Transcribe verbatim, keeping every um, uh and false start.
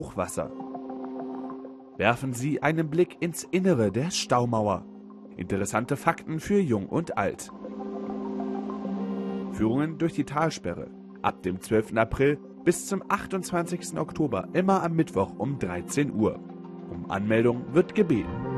Hochwasser. Werfen Sie einen Blick ins Innere der Staumauer. Interessante Fakten für Jung und Alt. Führungen durch die Talsperre. Ab dem zwölften April bis zum achtundzwanzigsten Oktober, immer am Mittwoch um dreizehn Uhr. Um Anmeldung wird gebeten.